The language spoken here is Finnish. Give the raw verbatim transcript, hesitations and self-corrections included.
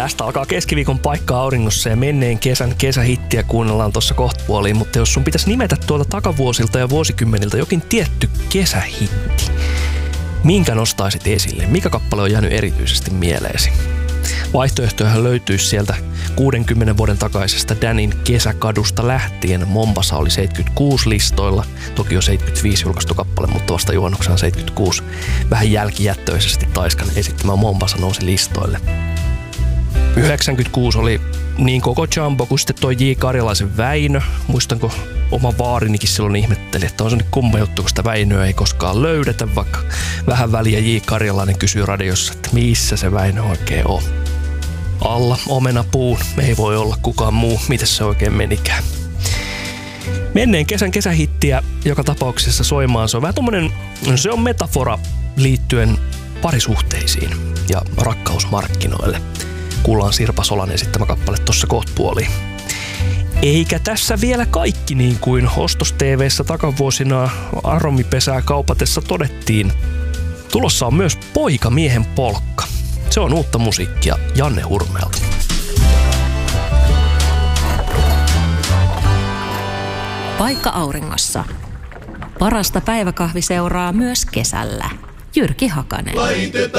Tästä alkaa keskiviikon paikka auringossa ja menneen kesän kesähittiä kuunnellaan tuossa kohtapuoliin, mutta jos sun pitäisi nimetä tuolta takavuosilta ja vuosikymmeniltä jokin tietty kesähitti, minkä nostaisit esille? Mikä kappale on jäänyt erityisesti mieleesi? Vaihtoehtojahan löytyisi sieltä kuudenkymmenen vuoden takaisesta Danin Kesäkadusta lähtien. Mombasa oli seitsemänkymmentäkuusi listoilla. Toki on seitsemänkymmentäviisi julkaistu kappale, mutta vasta juhannuksena seitsemänkymmentäkuusi. Vähän jälkijättöisesti Taiskan esittämä Mombasa nousi listoille. yhdeksänkymmentäkuusi oli niin koko Jumbo kuin sitten toi J. Karjalaisen Väinö. Muistanko oma vaarinikin silloin ihmetteli, että on se nyt kumma juttu, kun sitä Väinöä ei koskaan löydetä, vaikka vähän väliä J. Karjalainen kysyy radiossa, että missä se Väinö oikein on. Alla omenapuun, ei voi olla kukaan muu, miten se oikein menikään. Menneen kesän kesähittiä joka tapauksessa soimaan, se on vähän tommonen, se on metafora liittyen parisuhteisiin ja rakkausmarkkinoille. Kuullaan Sirpa Solan esittämä kappale tuossa kohtapuoliin. Eikä tässä vielä kaikki, niin kuin Ostos-T V:ssä takavuosina aromipesää kaupatessa todettiin. Tulossa on myös Poikamiehen polkka. Se on uutta musiikkia Janne Hurmeelta. Paikka auringossa. Parasta päiväkahviseuraa myös kesällä. Jyrki Hakanen.